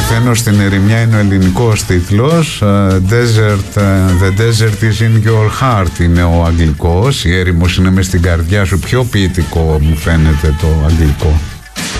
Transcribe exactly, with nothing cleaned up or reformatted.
Πεθαίνω στην ερημιά είναι ο ελληνικός τίτλος. Desert, The Desert is in your heart είναι ο αγγλικός. Η έρημος είναι μες στην καρδιά σου. Πιο ποιητικό μου φαίνεται το αγγλικό.